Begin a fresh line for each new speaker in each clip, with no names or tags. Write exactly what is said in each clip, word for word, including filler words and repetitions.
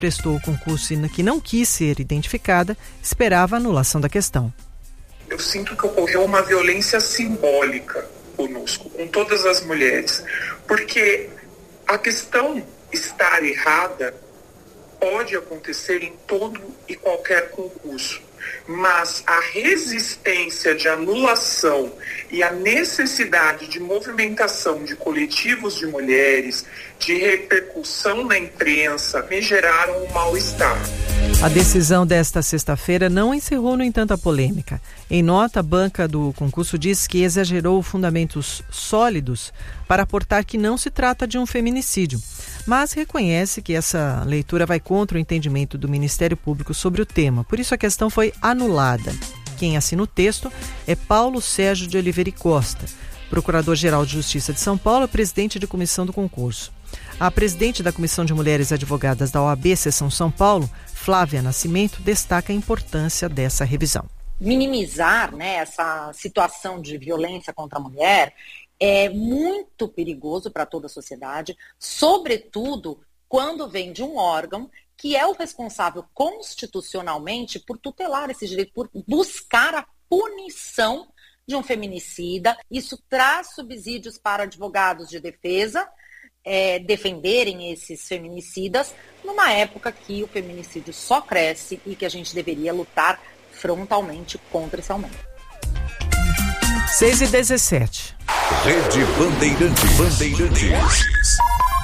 prestou o concurso e que não quis ser identificada, esperava a anulação da questão.
Eu sinto que ocorreu uma violência simbólica conosco, com todas as mulheres, porque a questão estar errada pode acontecer em todo e qualquer concurso, mas a resistência de anulação e a necessidade de movimentação de coletivos de mulheres, de repercussão na imprensa, me geraram um mal-estar.
A decisão desta sexta-feira não encerrou, no entanto, a polêmica. Em nota, a banca do concurso diz que exagerou fundamentos sólidos para aportar que não se trata de um feminicídio, mas reconhece que essa leitura vai contra o entendimento do Ministério Público sobre o tema. Por isso a questão foi anulada. Quem assina o texto é Paulo Sérgio de Oliveira e Costa, Procurador-Geral de Justiça de São Paulo e presidente de comissão do concurso. A presidente da Comissão de Mulheres Advogadas da O A B, Seção São Paulo, Flávia Nascimento, destaca a importância dessa revisão.
Minimizar, né, essa situação de violência contra a mulher é muito perigoso para toda a sociedade, sobretudo quando vem de um órgão que é o responsável constitucionalmente por tutelar esse direito, por buscar a punição de um feminicida. Isso traz subsídios para advogados de defesa é, defenderem esses feminicidas, numa época que o feminicídio só cresce e que a gente deveria lutar frontalmente contra esse aumento.
seis e dezessete.
Rede Bandeirantes. Bandeirantes.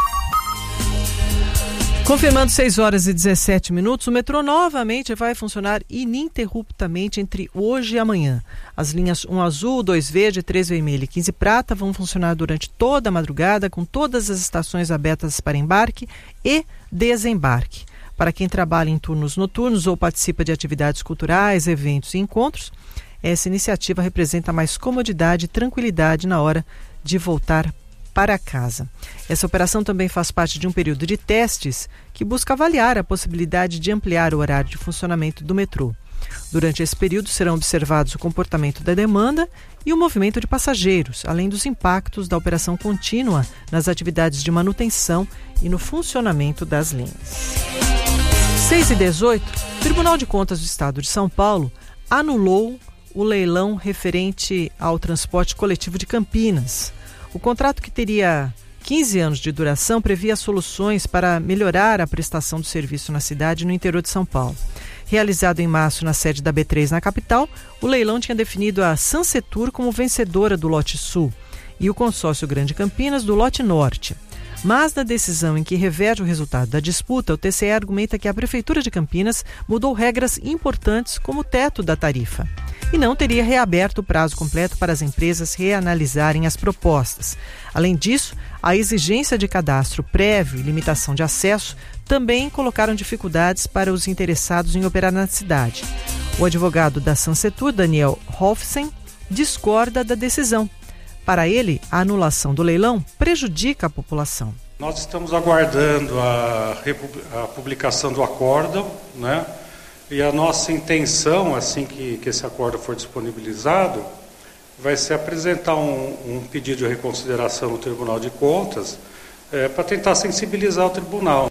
Confirmando seis horas e dezessete minutos, o metrô novamente vai funcionar ininterruptamente entre hoje e amanhã. As linhas um azul, dois verde, três vermelho e quinze prata vão funcionar durante toda a madrugada, com todas as estações abertas para embarque e desembarque. Para quem trabalha em turnos noturnos ou participa de atividades culturais, eventos e encontros, essa iniciativa representa mais comodidade e tranquilidade na hora de voltar para casa. Essa operação também faz parte de um período de testes que busca avaliar a possibilidade de ampliar o horário de funcionamento do metrô. Durante esse período serão observados o comportamento da demanda e o movimento de passageiros, além dos impactos da operação contínua nas atividades de manutenção e no funcionamento das linhas. seis e dezoito, o Tribunal de Contas do Estado de São Paulo anulou o leilão referente ao transporte coletivo de Campinas. O contrato, que teria quinze anos de duração, previa soluções para melhorar a prestação do serviço na cidade e no interior de São Paulo. Realizado em março na sede da B três na capital, o leilão tinha definido a Sansetur como vencedora do lote sul e o consórcio Grande Campinas do lote norte. Mas na decisão em que reverte o resultado da disputa, o T C E argumenta que a Prefeitura de Campinas mudou regras importantes como o teto da tarifa e não teria reaberto o prazo completo para as empresas reanalisarem as propostas. Além disso, a exigência de cadastro prévio e limitação de acesso também colocaram dificuldades para os interessados em operar na cidade. O advogado da Sansetur, Daniel Hofsen, discorda da decisão. Para ele, a anulação do leilão prejudica a população.
Nós estamos aguardando a, a publicação do acórdão, né? E a nossa intenção, assim que, que esse acordo for disponibilizado, vai ser apresentar um, um pedido de reconsideração no Tribunal de Contas é, para tentar sensibilizar o tribunal.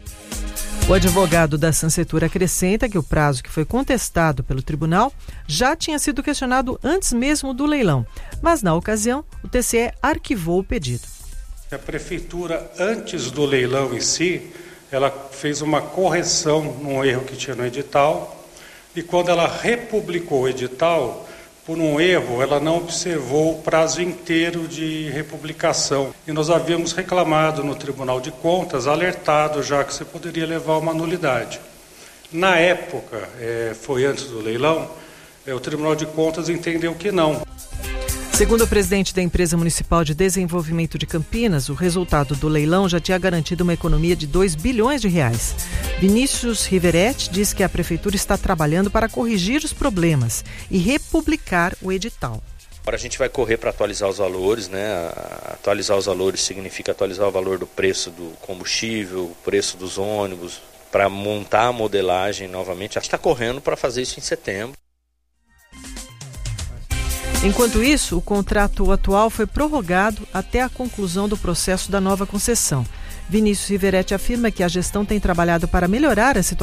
O advogado da Sansetur acrescenta que o prazo que foi contestado pelo tribunal já tinha sido questionado antes mesmo do leilão, mas na ocasião o T C E arquivou o pedido.
A prefeitura, antes do leilão em si, ela fez uma correção num erro que tinha no edital, e quando ela republicou o edital, por um erro, ela não observou o prazo inteiro de republicação. E nós havíamos reclamado no Tribunal de Contas, alertado já que você poderia levar uma nulidade. Na época, é, foi antes do leilão, é, o Tribunal de Contas entendeu que não.
Segundo o presidente da Empresa Municipal de Desenvolvimento de Campinas, o resultado do leilão já tinha garantido uma economia de dois bilhões de reais. Vinícius Riveretti diz que a prefeitura está trabalhando para corrigir os problemas e republicar o edital.
Agora a gente vai correr para atualizar os valores, né? Atualizar os valores significa atualizar o valor do preço do combustível, o preço dos ônibus, para montar a modelagem novamente. A gente está correndo para fazer isso em setembro.
Enquanto isso, o contrato atual foi prorrogado até a conclusão do processo da nova concessão. Vinícius Riveretti afirma que a gestão tem trabalhado para melhorar a situação